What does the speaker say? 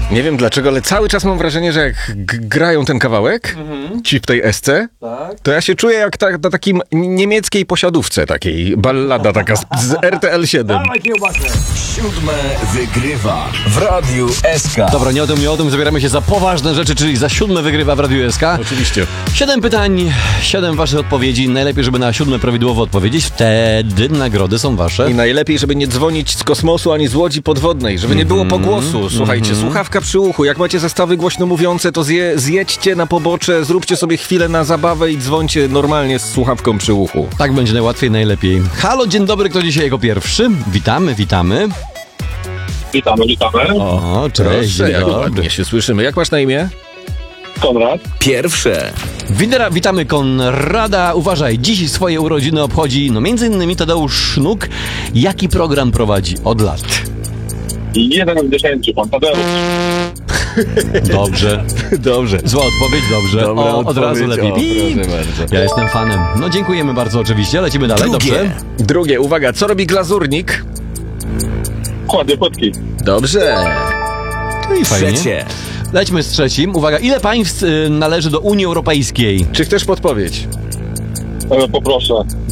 Nie wiem dlaczego, ale cały czas mam wrażenie, że jak grają ten kawałek, ci w tej esce, to ja się czuję jak na takim niemieckiej posiadówce, takiej ballada taka z RTL 7. Siódme wygrywa w Radiu SK. Dobra, nie o tym, zabieramy się za poważne rzeczy, czyli za siódme wygrywa w Radiu SK. Oczywiście. 7 pytań, 7 waszych odpowiedzi. Najlepiej, żeby na siódme prawidłowo odpowiedzieć. Wtedy nagrody są wasze. I najlepiej, żeby nie dzwonić z kosmosu ani z łodzi podwodnej, żeby nie było pogłosu. Słuchajcie, słuchawka przy uchu. Jak macie zestawy głośno mówiące, to zjedźcie na pobocze, zróbcie sobie chwilę na zabawę i dzwońcie normalnie z słuchawką przy uchu. Tak będzie najłatwiej, najlepiej. Halo, dzień dobry, kto dzisiaj jako pierwszy? Witamy. Witamy. O, cześć, Proszę, jak dzień dobry. ładnie się słyszymy. Jak masz na imię? Konrad. Pierwsze. Witamy Konrada. Uważaj, dziś swoje urodziny obchodzi, między innymi Tadeusz Sznuk. Jaki program prowadzi od lat? 1 z 10, pan Tadeusz. Dobrze. Dobrze. Zła odpowiedź, dobrze. Dobra Od razu odpowiedź. lepiej. Pip. Proszę bardzo. Ja jestem fanem. Dziękujemy bardzo oczywiście. Lecimy dalej, dobrze? Drugie, uwaga, co robi glazurnik? Kładzie płytki. Dobrze. No i fajnie. Trzecie. Lećmy z trzecim. Uwaga, ile państw należy do Unii Europejskiej? Czy chcesz podpowiedź? Poproszę.